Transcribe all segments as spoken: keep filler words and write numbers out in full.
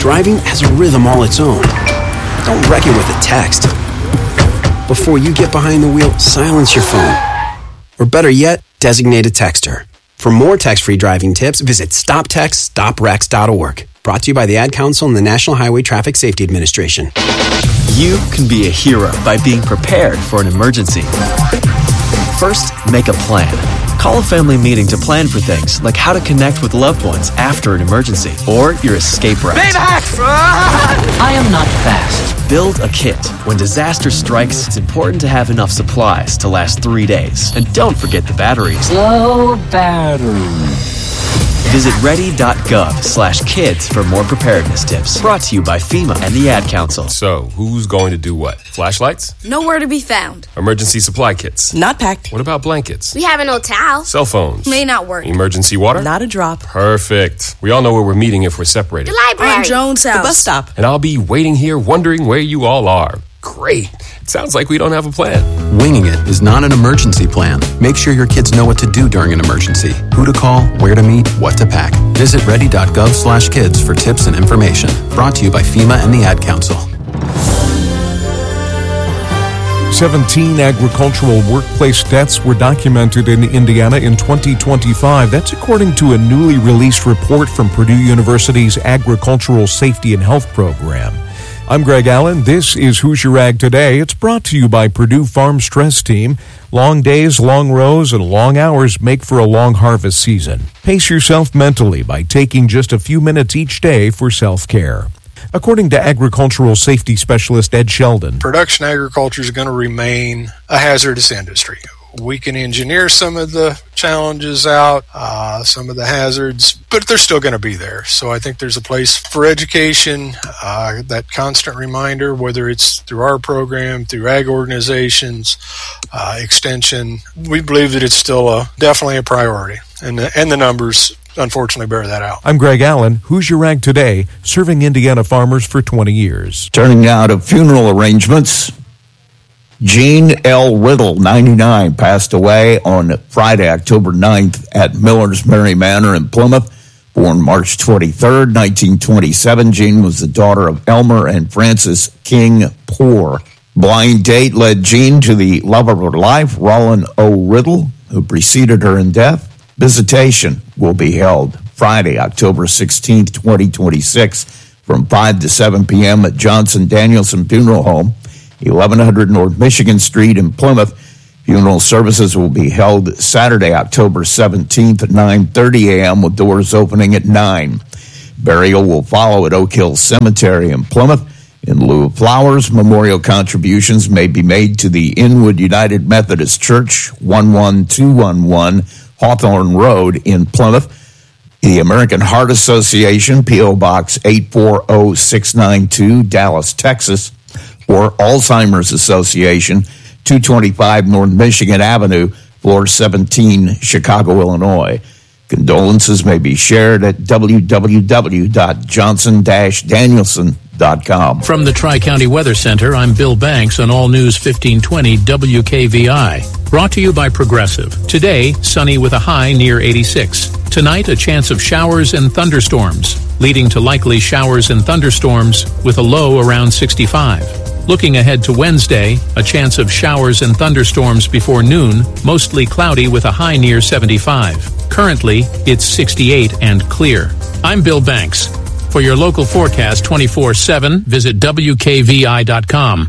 driving has a rhythm all its own. Don't wreck it with a text. Before you get behind the wheel, silence your phone. Or better yet, designate a texter. For more text-free driving tips, visit stop text stop wrecks dot org. Brought to you by the Ad Council and the National Highway Traffic Safety Administration. You can be a hero by being prepared for an emergency. First, make a plan. Call a family meeting to plan for things like how to connect with loved ones after an emergency or your escape route. I am not fast. Build a kit. When disaster strikes, it's important to have enough supplies to last three days. And don't forget the batteries. Low battery. Visit ready.gov slash kids for more preparedness tips. Brought to you by FEMA and the Ad Council. So, who's going to do what? Flashlights? Nowhere to be found. Emergency supply kits? Not packed. What about blankets? We have an old towel. Cell phones? May not work. Emergency water? Not a drop. Perfect. We all know where we're meeting if we're separated. The library. On Jones' house. The bus stop. And I'll be waiting here wondering where you all are. Great. It sounds like we don't have a plan. Winging it is not an emergency plan. Make sure your kids know what to do during an emergency, who to call, where to meet, what to pack. Visit ready.gov slash kids for tips and information. Brought to you by FEMA and the Ad Council. seventeen agricultural workplace deaths were documented in Indiana in twenty twenty-five. That's according to a newly released report from Purdue University's Agricultural Safety and Health Program. I'm Greg Allen. This is Who's Your Ag Today. It's brought to you by Purdue Farm Stress Team. Long days, long rows, and long hours make for a long harvest season. Pace yourself mentally by taking just a few minutes each day for self-care. According to agricultural safety specialist Ed Sheldon, production agriculture is going to remain a hazardous industry. We can engineer some of the challenges out, uh, some of the hazards, but they're still going to be there. So I think there's a place for education, uh, that constant reminder, whether it's through our program, through ag organizations, uh, extension. We believe that it's still a, definitely a priority, and the, and the numbers unfortunately bear that out. I'm Greg Allen. Who's Your Ag Today, serving Indiana farmers for twenty years. Turning now to funeral arrangements. Gene L. Riddle, ninety-nine, passed away on Friday, October ninth at Miller's Mary Manor in Plymouth. Born March twenty-third, nineteen twenty-seven, Jean was the daughter of Elmer and Frances King Poor. Blind date led Jean to the love of her life, Roland O. Riddle, who preceded her in death. Visitation will be held Friday, October sixteenth, twenty twenty-six, from five to seven p.m. at Johnson Danielson Funeral Home, eleven hundred North Michigan Street in Plymouth. Funeral services will be held Saturday, October seventeenth at nine thirty a.m. with doors opening at nine. Burial will follow at Oak Hill Cemetery in Plymouth. In lieu of flowers, memorial contributions may be made to the Inwood United Methodist Church, one one two one one Hawthorne Road in Plymouth. The American Heart Association, P O. Box eight four zero six nine two, Dallas, Texas. Or Alzheimer's Association, two twenty-five North Michigan Avenue, floor seventeen, Chicago, Illinois. Condolences may be shared at w w w dot johnson dash danielson dot com. From the Tri-County Weather Center, I'm Bill Banks on All News fifteen twenty W K V I. Brought to you by Progressive. Today, sunny with a high near eighty-six. Tonight, a chance of showers and thunderstorms, leading to likely showers and thunderstorms with a low around sixty-five. Looking ahead to Wednesday, a chance of showers and thunderstorms before noon, mostly cloudy with a high near seventy-five. Currently, it's sixty-eight and clear. I'm Bill Banks. For your local forecast twenty-four seven, visit W K V I dot com.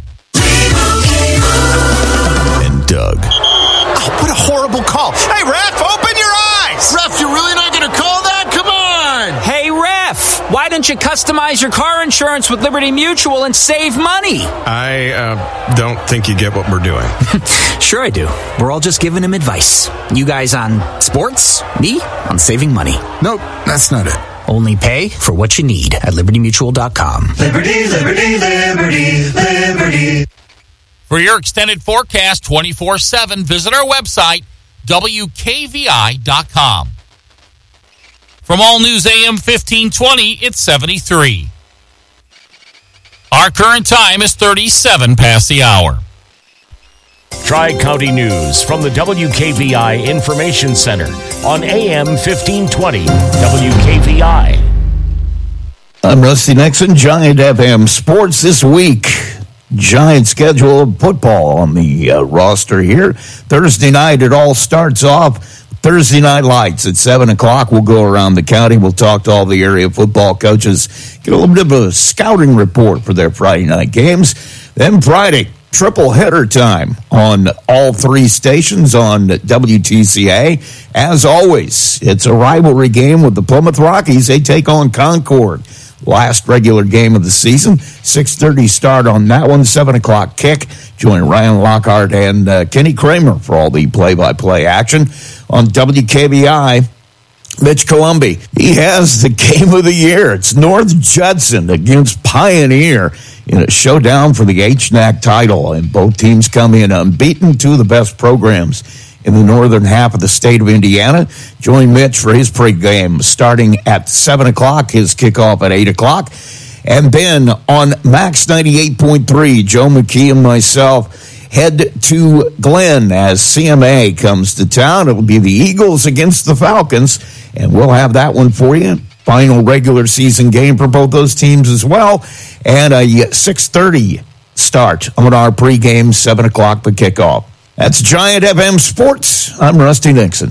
And Doug. Oh, what a horrible call. Hey, ref, open your eyes! Ref, you're really not going to call that? Come on! Hey, ref, why don't you customize your car insurance with Liberty Mutual and save money? I uh, don't think you get what we're doing. Sure I do. We're all just giving him advice. You guys on sports, me on saving money. Nope, that's not it. Only pay for what you need at liberty mutual dot com. Liberty, liberty, liberty, liberty. For your extended forecast twenty-four seven, visit our website, W K V I dot com. From All News A M fifteen twenty, it's seventy-three. Our current time is thirty-seven past the hour. Tri-County News from the W K V I Information Center on A M fifteen twenty W K V I. I'm Rusty Nixon, Giant F M Sports this week. Giant schedule of football on the uh, roster here. Thursday night, it all starts off. Thursday night lights at seven o'clock. We'll go around the county. We'll talk to all the area football coaches, get a little bit of a scouting report for their Friday night games. Then Friday, triple header time on all three stations on W T C A. As always, it's a rivalry game with the Plymouth Rockies. They take on Concord. Last regular game of the season, six thirty start on that one, seven o'clock kick. Join Ryan Lockhart and uh, Kenny Kramer for all the play-by-play action. On W K V I, Mitch Columbi, he has the game of the year. It's North Judson against Pioneer in a showdown for the H N A C title, and both teams come in unbeaten, two of the best programs in the northern half of the state of Indiana. Join Mitch for his pregame starting at seven o'clock, his kickoff at eight o'clock. And then on Max ninety-eight point three, Joe McKee and myself head to Glenn as C M A comes to town. It'll be the Eagles against the Falcons, and we'll have that one for you. Final regular season game for both those teams as well. And a six thirty start on our pregame, seven o'clock the kickoff. That's Giant F M Sports. I'm Rusty Nixon.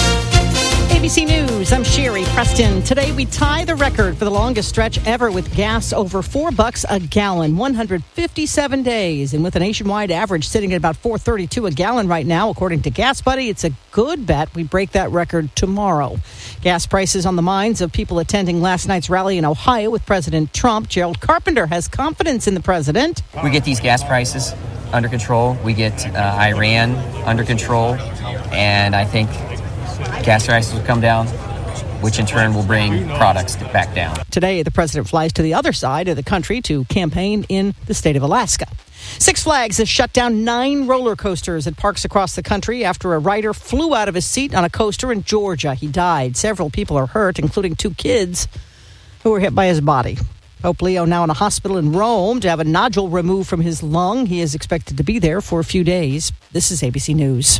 A B C News, I'm Sherry Preston. Today we tie the record for the longest stretch ever with gas over four bucks a gallon, one hundred fifty-seven days. And with a nationwide average sitting at about four thirty-two a gallon right now, according to Gas Buddy, it's a good bet we break that record tomorrow. Gas prices on the minds of people attending last night's rally in Ohio with President Trump. Gerald Carpenter has confidence in the president. We get these gas prices under control. We get uh, Iran under control. And I think gas prices will come down, which in turn will bring products back down. Today, the president flies to the other side of the country to campaign in the state of Alaska. Six Flags has shut down nine roller coasters at parks across the country after a rider flew out of his seat on a coaster in Georgia. He died. Several people are hurt, including two kids who were hit by his body. Pope Leo now in a hospital in Rome to have a nodule removed from his lung. He is expected to be there for a few days. This is A B C News.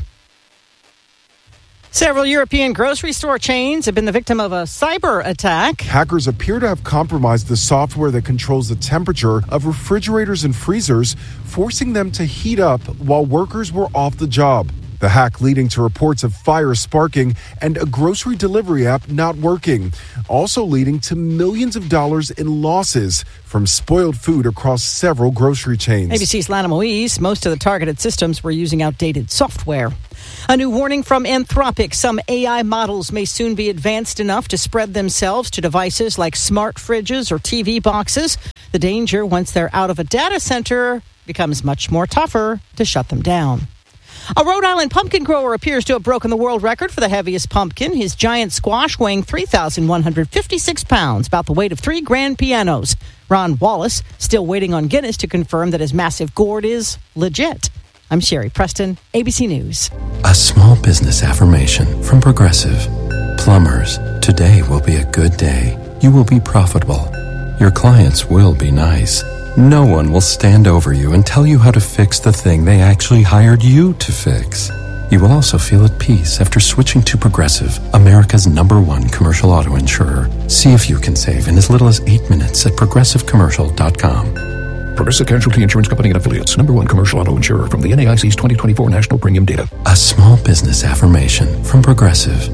Several European grocery store chains have been the victim of a cyber attack. Hackers appear to have compromised the software that controls the temperature of refrigerators and freezers, forcing them to heat up while workers were off the job. The hack leading to reports of fires sparking and a grocery delivery app not working, also leading to millions of dollars in losses from spoiled food across several grocery chains. A B C's Lana Moise, most of the targeted systems were using outdated software. A new warning from Anthropic. Some A I models may soon be advanced enough to spread themselves to devices like smart fridges or T V boxes. The danger, once they're out of a data center, becomes much more tougher to shut them down. A Rhode Island pumpkin grower appears to have broken the world record for the heaviest pumpkin. His giant squash weighing three thousand one hundred fifty-six pounds, about the weight of three grand pianos. Ron Wallace still waiting on Guinness to confirm that his massive gourd is legit. I'm Sherry Preston, A B C News. A small business affirmation from Progressive. Plumbers, today will be a good day. You will be profitable. Your clients will be nice. No one will stand over you and tell you how to fix the thing they actually hired you to fix. You will also feel at peace after switching to Progressive, America's number one commercial auto insurer. See if you can save in as little as eight minutes at progressive commercial dot com. Progressive Casualty Insurance Company and Affiliates, number one commercial auto insurer from the N A I C's twenty twenty-four National Premium Data. A small business affirmation from Progressive.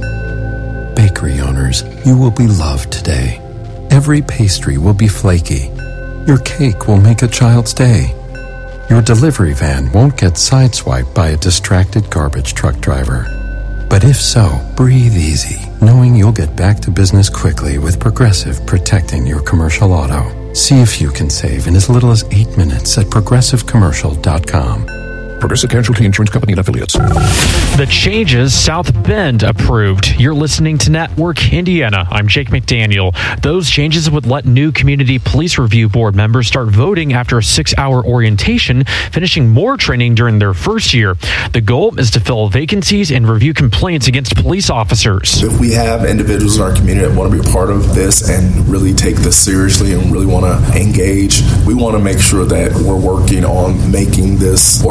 Bakery owners, you will be loved today. Every pastry will be flaky. Your cake will make a child's day. Your delivery van won't get sideswiped by a distracted garbage truck driver. But if so, breathe easy, knowing you'll get back to business quickly with Progressive protecting your commercial auto. See if you can save in as little as eight minutes at progressive commercial dot com. Progressive Casualty Insurance Company and Affiliates. The changes South Bend approved. You're listening to Network Indiana. I'm Jake McDaniel. Those changes would let new Community Police Review Board members start voting after a six-hour orientation, finishing more training during their first year. The goal is to fill vacancies and review complaints against police officers. If we have individuals in our community that want to be a part of this and really take this seriously and really want to engage, we want to make sure that we're working on making this ordinance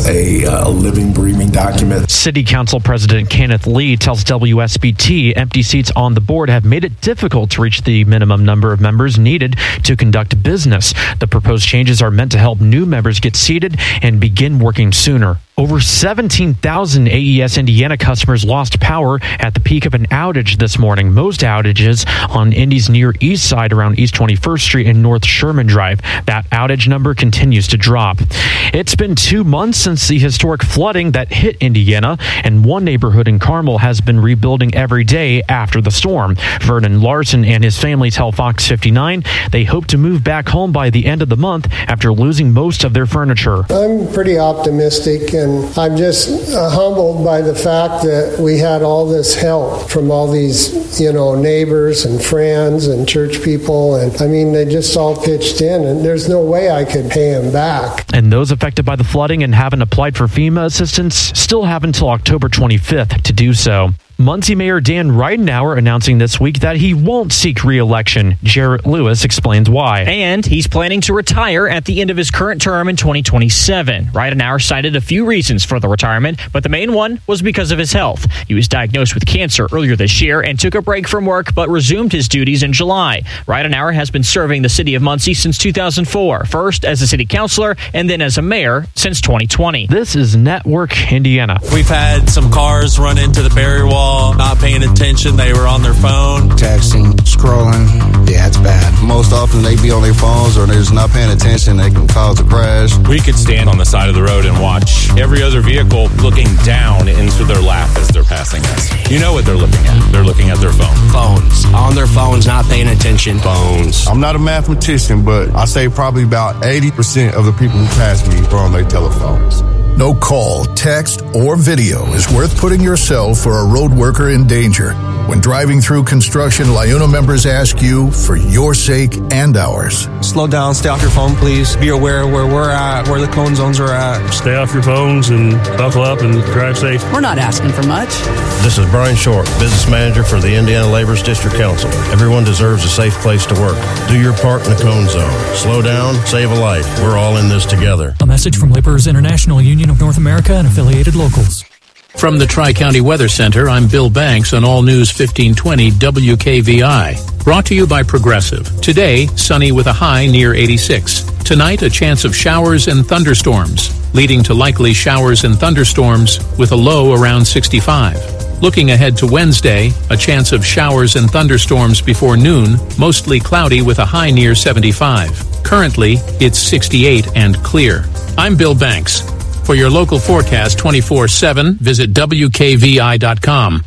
is a, a living, breathing document. City Council President Kenneth Lee tells W S B T empty seats on the board have made it difficult to reach the minimum number of members needed to conduct business. The proposed changes are meant to help new members get seated and begin working sooner. Over seventeen thousand A E S Indiana customers lost power at the peak of an outage this morning. Most outages on Indy's near east side around East twenty-first Street and North Sherman Drive. That outage number continues to drop. It's been two months since the historic flooding that hit Indiana, and one neighborhood in Carmel has been rebuilding every day after the storm. Vernon Larson and his family tell Fox fifty-nine they hope to move back home by the end of the month after losing most of their furniture. I'm pretty optimistic, and I'm just uh, humbled by the fact that we had all this help from all these, you know, neighbors and friends and church people. And I mean, they just all pitched in, and there's no way I could pay them back. And those affected by the flooding and haven't applied for FEMA assistance still have until October twenty-fifth to do so. Muncie Mayor Dan Ridenour announcing this week that he won't seek re-election. Jarrett Lewis explains why. And he's planning to retire at the end of his current term in twenty twenty-seven. Ridenour cited a few reasons for the retirement, but the main one was because of his health. He was diagnosed with cancer earlier this year and took a break from work, but resumed his duties in July. Ridenour has been serving the city of Muncie since two thousand four, first as a city councilor and then as a mayor since twenty twenty. This is Network Indiana. We've had some cars run into the barrier wall, not paying attention. They were on their phone. Texting, scrolling. Yeah, it's bad. Most often they be on their phones or they're just not paying attention. They can cause a crash. We could stand on the side of the road and watch every other vehicle looking down into their lap as they're passing us. You know what they're looking at. They're looking at their phone. Phones. On their phones, not paying attention. Phones. I'm not a mathematician, but I say probably about eighty percent of the people who pass me are on their telephones. No call, text, or video is worth putting yourself for a road worker in danger. When driving through construction, LIUNA members ask you for your sake and ours. Slow down, stay off your phone, please. Be aware where we're at, where the cone zones are at. Stay off your phones and buckle up and drive safe. We're not asking for much. This is Brian Short, Business Manager for the Indiana Laborers District Council. Everyone deserves a safe place to work. Do your part in the cone zone. Slow down, save a life. We're all in this together. A message from Laborers International Union of North America and affiliated locals. From the Tri-County Weather Center, I'm Bill Banks on All News fifteen twenty W K V I. Brought to you by Progressive. Today, sunny with a high near eighty-six. Tonight, a chance of showers and thunderstorms, leading to likely showers and thunderstorms with a low around sixty-five. Looking ahead to Wednesday, a chance of showers and thunderstorms before noon, mostly cloudy with a high near seventy-five. Currently, it's sixty-eight and clear. I'm Bill Banks. For your local forecast twenty-four seven, visit W K V I dot com.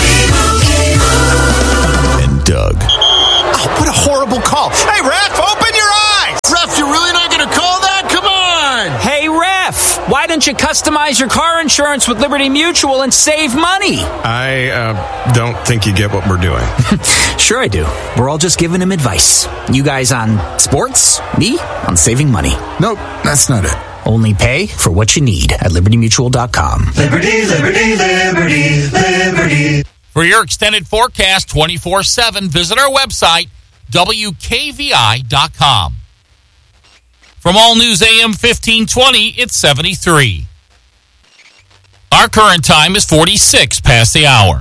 And Doug. Oh, what a horrible call. Hey, ref, open your eyes! Ref, you're really not going to call that? Come on! Hey, ref, why don't you customize your car insurance with Liberty Mutual and save money? I uh, don't think you get what we're doing. Sure I do. We're all just giving him advice. You guys on sports, me on saving money. Nope, that's not it. Only pay for what you need at liberty mutual dot com. Liberty, liberty, liberty, liberty. For your extended forecast twenty-four seven, visit our website, W K V I dot com. From All News A M fifteen twenty, it's seventy-three. Our current time is forty-six past the hour.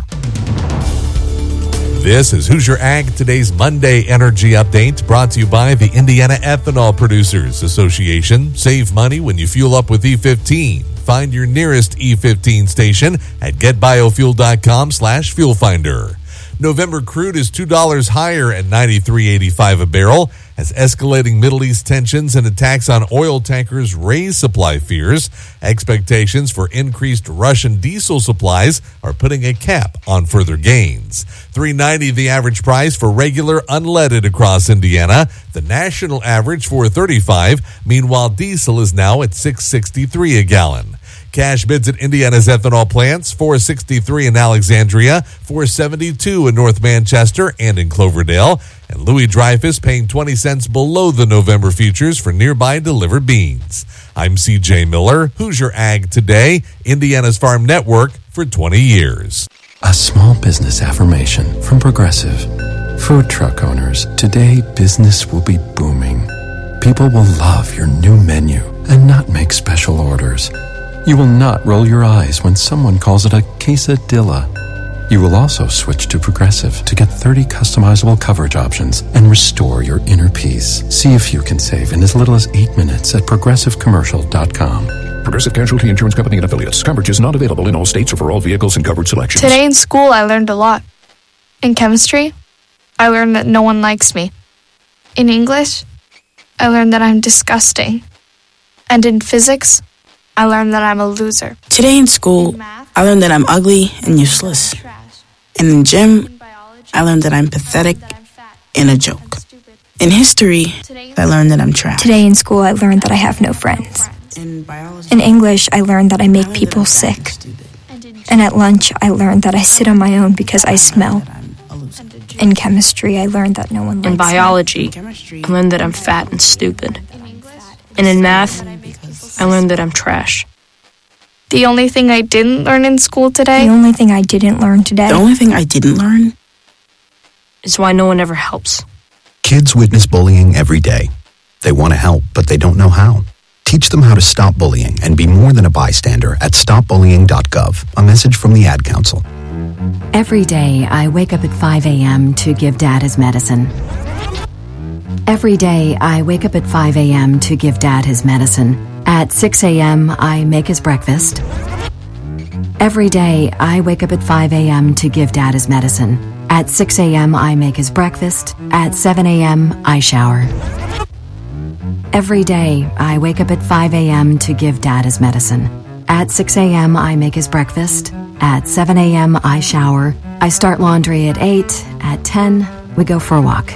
This is Hoosier Ag, today's Monday Energy Update, brought to you by the Indiana Ethanol Producers Association. Save money when you fuel up with E fifteen. Find your nearest E fifteen station at getbiofuel.com slash fuel finder. November crude is two dollars higher at ninety-three eighty-five a barrel as escalating Middle East tensions and attacks on oil tankers raise supply fears. Expectations for increased Russian diesel supplies are putting a cap on further gains. three ninety the average price for regular unleaded across Indiana. The national average for thirty-five. Meanwhile, diesel is now at six sixty-three a gallon. Cash bids at Indiana's ethanol plants, four sixty-three in Alexandria, four seventy-two in North Manchester and in Cloverdale, and Louis Dreyfus paying twenty cents below the November futures for nearby delivered beans. I'm C J Miller, Hoosier Ag Today, Indiana's Farm Network for twenty years. A small business affirmation from Progressive. Food truck owners, today business will be booming. People will love your new menu and not make special orders. You will not roll your eyes when someone calls it a quesadilla. You will also switch to Progressive to get thirty customizable coverage options and restore your inner peace. See if you can save in as little as eight minutes at progressive commercial dot com. Progressive Casualty Insurance Company and Affiliates. Coverage is not available in all states or for all vehicles and covered selections. Today in school, I learned a lot. In chemistry, I learned that no one likes me. In English, I learned that I'm disgusting. And in physics, I learned that I'm a loser. Today in school, I learned that I'm ugly and useless. And in gym, I learned that I'm pathetic and a joke. In history, I learned that I'm trash. Today in school, I learned that I have no friends. In English, I learned that I make people sick. And at lunch, I learned that I sit on my own because I smell. In chemistry, I learned that no one likes me. In biology, I learned that I'm fat and stupid. And in math, I learned that I'm trash. The only thing I didn't learn in school today? The only thing I didn't learn today? The only thing I didn't learn? Is why no one ever helps. Kids witness bullying every day. They want to help, but they don't know how. Teach them how to stop bullying and be more than a bystander at stop bullying dot gov. A message from the Ad Council. Every day, I wake up at five a.m. to give Dad his medicine. Every day, I wake up at five a.m. to give Dad his medicine. At six a.m., I make his breakfast. Every day, I wake up at five a.m. to give Dad his medicine. At six a.m., I make his breakfast. At seven a.m., I shower. Every day, I wake up at five a.m. to give Dad his medicine. At six a.m., I make his breakfast. At seven a.m., I shower. I start laundry at eight. At ten, we go for a walk.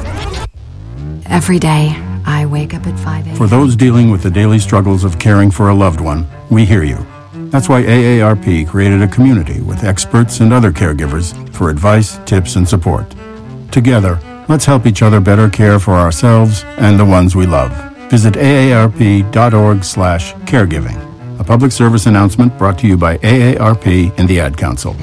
Every day, I wake up at five a.m. For those dealing with the daily struggles of caring for a loved one, we hear you. That's why A A R P created a community with experts and other caregivers for advice, tips, and support. Together, let's help each other better care for ourselves and the ones we love. Visit A A R P dot org slash caregiving. A public service announcement brought to you by A A R P and the Ad Council.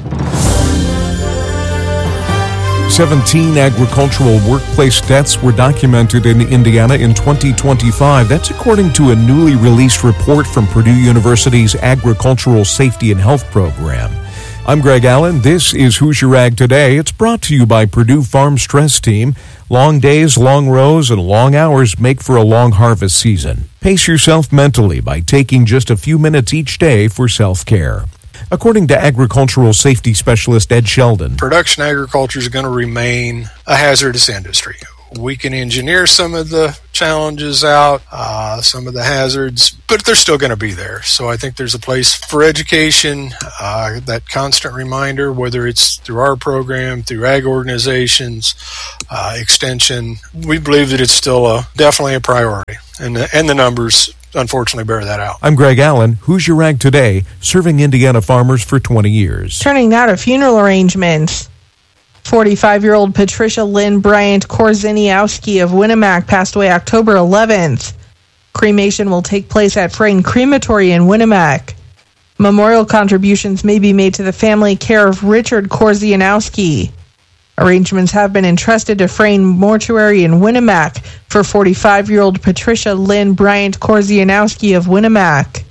seventeen agricultural workplace deaths were documented in Indiana in twenty twenty-five. That's according to a newly released report from Purdue University's Agricultural Safety and Health Program. I'm Greg Allen. This is Hoosier Ag Today. It's brought to you by Purdue Farm Stress Team. Long days, long rows, and long hours make for a long harvest season. Pace yourself mentally by taking just a few minutes each day for self-care. According to agricultural safety specialist Ed Sheldon, production agriculture is going to remain a hazardous industry. We can engineer some of the challenges out, uh, some of the hazards, but they're still going to be there. So I think there's a place for education, uh, that constant reminder, whether it's through our program, through ag organizations, uh, extension. We believe that it's still a, definitely a priority, and the, and the numbers unfortunately bear that out. I'm Greg Allen, Hoosier Ag Today, serving Indiana farmers for twenty years. Turning now to funeral arrangements. forty-five-year-old Patricia Lynn Bryant Korzeniowski of Winnemac passed away October eleventh. Cremation will take place at Frayne Crematory in Winnemac. Memorial contributions may be made to the family care of Richard Korzeniowski. Arrangements have been entrusted to Frayne Mortuary in Winnemac for forty-five-year-old Patricia Lynn Bryant Korzeniowski of Winnemac.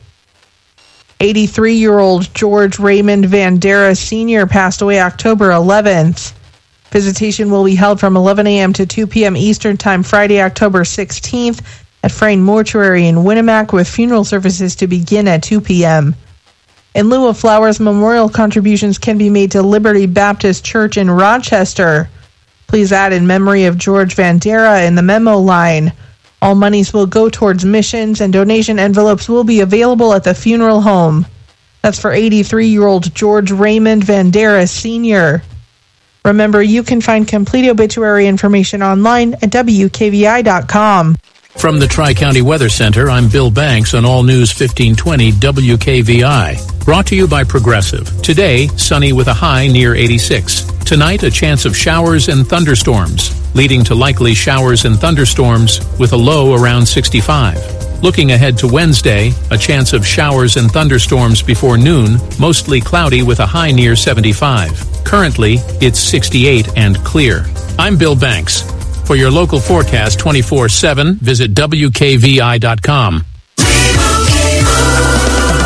eighty-three-year-old George Raymond Vandera Senior passed away October eleventh. Visitation will be held from eleven a.m. to two p.m. Eastern Time Friday, October sixteenth at Frayne Mortuary in Winnemac, with funeral services to begin at two p.m. In lieu of flowers, memorial contributions can be made to Liberty Baptist Church in Rochester. Please add in memory of George Vandera in the memo line. All monies will go towards missions, and donation envelopes will be available at the funeral home. That's for eighty-three-year-old George Raymond Vandera Senior Remember, you can find complete obituary information online at W K V I dot com. From the Tri-County Weather Center, I'm Bill Banks on All News fifteen twenty W K V I. Brought to you by Progressive. Today, sunny with a high near eighty-six. Tonight, a chance of showers and thunderstorms, leading to likely showers and thunderstorms with a low around sixty-five. Looking ahead to Wednesday, a chance of showers and thunderstorms before noon, mostly cloudy with a high near seventy-five. Currently, it's sixty-eight and clear. I'm Bill Banks. For your local forecast twenty-four seven, visit W K V I dot com.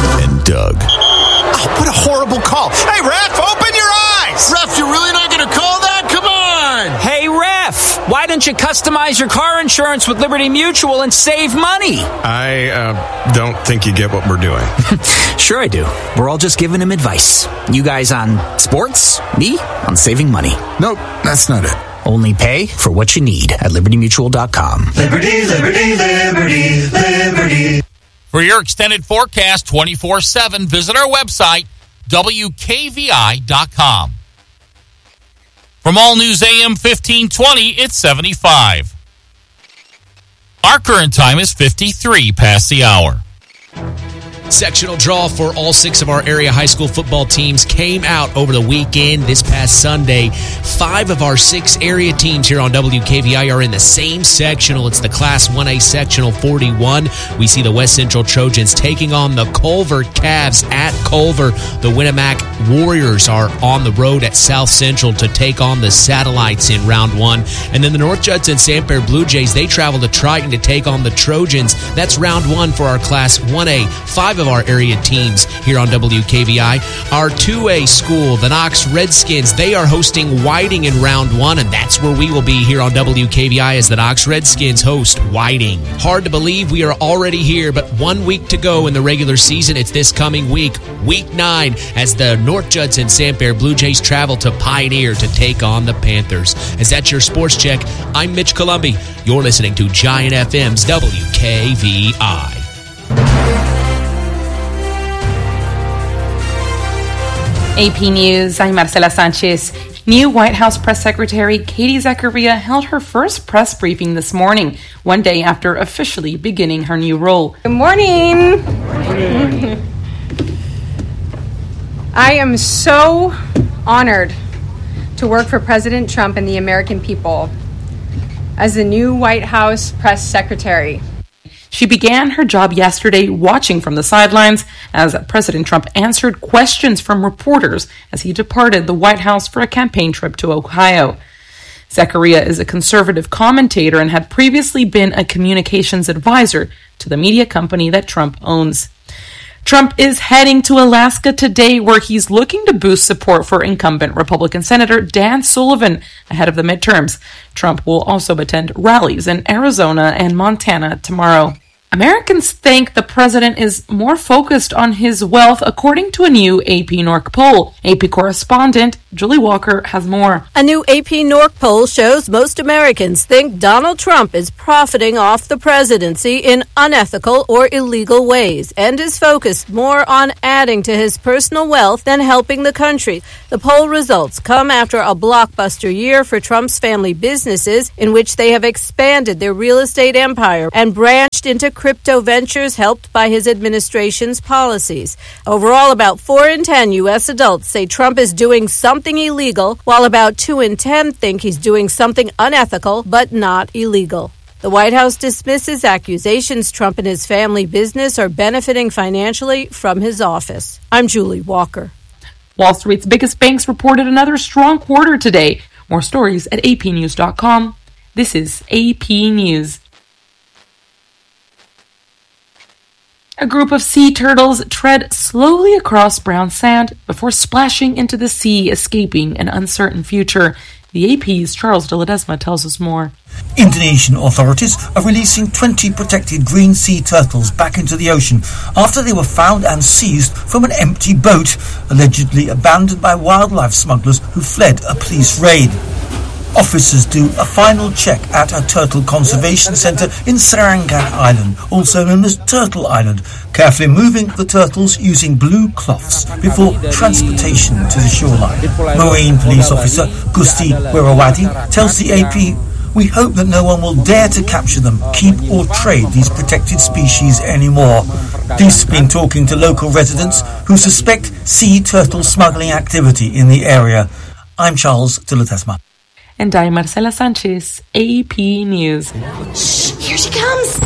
Doug. Oh, what a horrible call. Hey, ref, open your eyes! Ref, you're really not going to call that? Come on! Hey, ref, why don't you customize your car insurance with Liberty Mutual and save money? I uh, don't think you get what we're doing. Sure I do. We're all just giving him advice. You guys on sports, me on saving money. Nope, that's not it. Only pay for what you need at liberty mutual dot com. Liberty, liberty, liberty, liberty. For your extended forecast twenty-four seven, visit our website, W K V I dot com. From All News A M fifteen twenty, it's seventy-five. Our current time is fifty-three past the hour. Sectional draw for all six of our area high school football teams came out over the weekend this past Sunday. Five of our six area teams here on W K V I are in the same sectional. It's the Class one A Sectional forty-one. We see the West Central Trojans taking on the Culver Cavs at Culver. The Winnemac Warriors are on the road at South Central to take on the Satellites in round one. And then the North Judson Sanfair Blue Jays, they travel to Triton to take on the Trojans. That's round one for our Class one A. Five of our area teams here on W K V I. Our two A school, the Knox Redskins, they are hosting Whiting in round one, and that's where we will be here on W K V I as the Knox Redskins host Whiting. Hard to believe we are already here, but one week to go in the regular season. It's this coming week, week nine, as the North Judson Sanfair Blue Jays travel to Pioneer to take on the Panthers. As that's your sports check, I'm Mitch Columbi. You're listening to Giant F M's W K V I. A P News, I'm Marcela Sanchez. New White House Press Secretary Katie Zachariah held her first press briefing this morning, one day after officially beginning her new role. Good morning. Good morning. I am so honored to work for President Trump and the American people as the new White House Press Secretary. She began her job yesterday watching from the sidelines as President Trump answered questions from reporters as he departed the White House for a campaign trip to Ohio. Zachariah is a conservative commentator and had previously been a communications advisor to the media company that Trump owns. Trump is heading to Alaska today, where he's looking to boost support for incumbent Republican Senator Dan Sullivan ahead of the midterms. Trump will also attend rallies in Arizona and Montana tomorrow. Americans think the president is more focused on his wealth, according to a new A P N O R C poll. A P correspondent Julie Walker has more. A new A P N O R C poll shows most Americans think Donald Trump is profiting off the presidency in unethical or illegal ways and is focused more on adding to his personal wealth than helping the country. The poll results come after a blockbuster year for Trump's family businesses, in which they have expanded their real estate empire and branched into crypto ventures helped by his administration's policies. Overall, about four in ten U S adults say Trump is doing something illegal, while about two in ten think he's doing something unethical but not illegal. The White House dismisses accusations Trump and his family business are benefiting financially from his office. I'm Julie Walker. Wall Street's biggest banks reported another strong quarter today. More stories at A P news dot com. This is A P News. A group of sea turtles tread slowly across brown sand before splashing into the sea, escaping an uncertain future. The A P's Charles de Ledesma tells us more. Indonesian authorities are releasing twenty protected green sea turtles back into the ocean after they were found and seized from an empty boat, allegedly abandoned by wildlife smugglers who fled a police raid. Officers do a final check at a turtle conservation centre in Serangan Island, also known as Turtle Island, carefully moving the turtles using blue cloths before transportation to the shoreline. Marine Police Officer Gusti Wirawadi tells the A P, "We hope that no one will dare to capture them, keep or trade these protected species anymore." Police have been talking to local residents who suspect sea turtle smuggling activity in the area. I'm Charles de Ledesma. And I'm Marcela Sanchez, A P News. Shh, here she comes.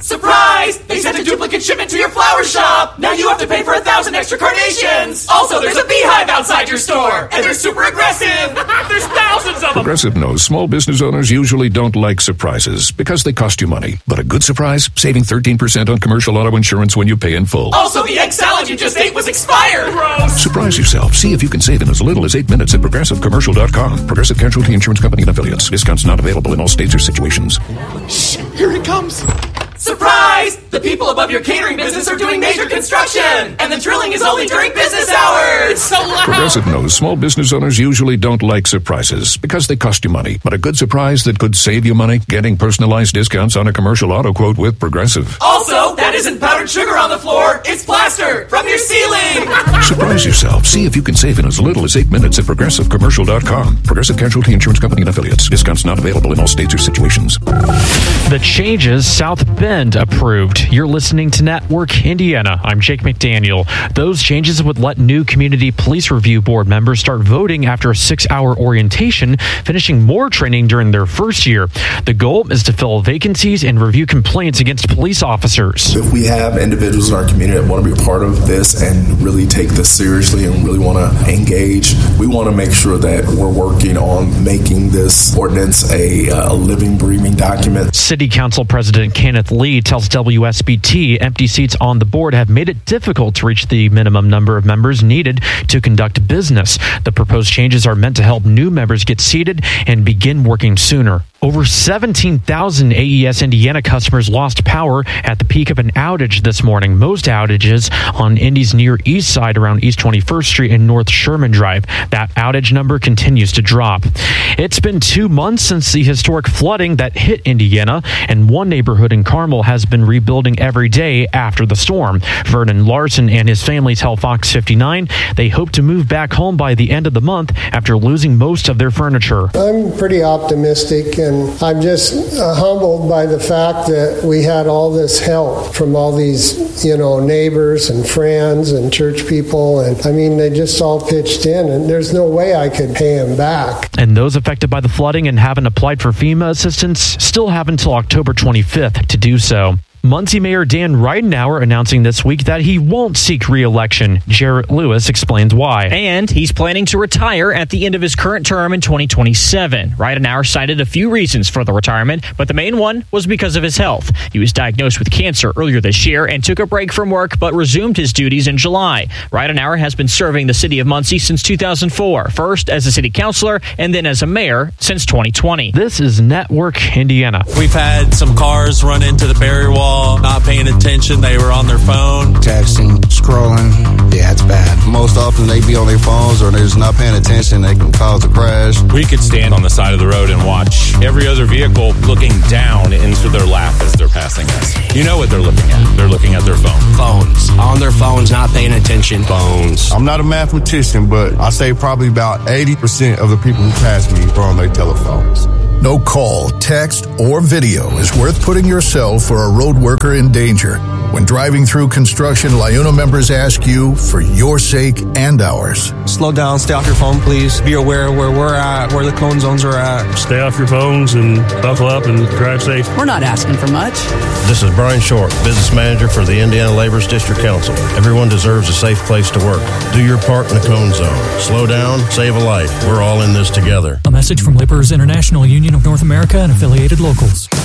Surprise! They sent a duplicate shipment to your flower shop! Now you have to pay for a thousand extra carnations! Also, there's a beehive outside your store! And they're super aggressive! There's thousands of them! Progressive knows small business owners usually don't like surprises because they cost you money. But a good surprise? Saving thirteen percent on commercial auto insurance when you pay in full. Also, the egg salad you just ate was expired! Gross! Surprise yourself. See if you can save in as little as eight minutes at progressive commercial dot com. Progressive Casualty Insurance Company and Affiliates. Discounts not available in all states or situations. Shh! Here it comes! Surprise! The people above your catering business are doing major construction! And the drilling is only during business hours! It's so loud! Progressive knows small business owners usually don't like surprises because they cost you money. But a good surprise that could save you money, getting personalized discounts on a commercial auto quote with Progressive. Also, that isn't powdered sugar on the floor, it's plaster from your ceiling! Surprise yourself. See if you can save in as little as eight minutes at progressive commercial dot com. Progressive Casualty Insurance Company and Affiliates. Discounts not available in all states or situations. The changes South Bend approved. You're listening to Network Indiana. I'm Jake McDaniel. Those changes would let new Community Police Review Board members start voting after a six-hour orientation, finishing more training during their first year. The goal is to fill vacancies and review complaints against police officers. If we have individuals in our community that want to be a part of this and really take this seriously and really want to engage, we want to make sure that we're working on making this ordinance a, a living, breathing document. City Council President Kenneth Lee tells W S B T empty seats on the board have made it difficult to reach the minimum number of members needed to conduct business. The proposed changes are meant to help new members get seated and begin working sooner. Over seventeen thousand A E S Indiana customers lost power at the peak of an outage this morning. Most outages on Indy's near east side around East twenty-first Street and North Sherman Drive. That outage number continues to drop. It's been two months since the historic flooding that hit Indiana, and one neighborhood in Carmel has been rebuilding every day after the storm. Vernon Larson and his family tell Fox fifty-nine they hope to move back home by the end of the month after losing most of their furniture. I'm pretty optimistic, and I'm just uh, humbled by the fact that we had all this help from all these, you know, neighbors and friends and church people. And I mean, they just all pitched in, and there's no way I could pay them back. And those affected by the flooding and haven't applied for FEMA assistance still have until October twenty-fifth to do so. Muncie Mayor Dan Ridenour announcing this week that he won't seek re-election. Jarrett Lewis explains why. And he's planning to retire at the end of his current term in twenty twenty-seven. Ridenour cited a few reasons for the retirement, but the main one was because of his health. He was diagnosed with cancer earlier this year and took a break from work, but resumed his duties in July. Ridenour has been serving the city of Muncie since two thousand four, first as a city councilor and then as a mayor since twenty twenty. This is Network Indiana. We've had some cars run into the barrier wall, not paying attention. They were on their phone. Texting, scrolling. Yeah, it's bad. Most often they be on their phones or they're just not paying attention. They can cause a crash. We could stand on the side of the road and watch every other vehicle looking down into their lap as they're passing us. You know what they're looking at. They're looking at their phone. Phones. On their phones, not paying attention. Phones. I'm not a mathematician, but I say probably about eighty percent of the people who pass me are on their telephones. No call, text, or video is worth putting yourself or a road worker in danger. When driving through construction, LIUNA members ask you for your sake and ours. Slow down, stay off your phone, please. Be aware where we're at, where the cone zones are at. Stay off your phones and buckle up and drive safe. We're not asking for much. This is Brian Short, Business Manager for the Indiana Laborers District Council. Everyone deserves a safe place to work. Do your part in the cone zone. Slow down, save a life. We're all in this together. A message from Laborers International Union of North America and affiliated locals.